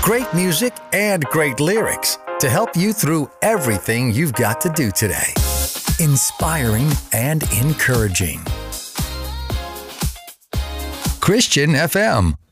Great music and great lyrics to help you through everything you've got to do today. Inspiring and encouraging. Christian FM.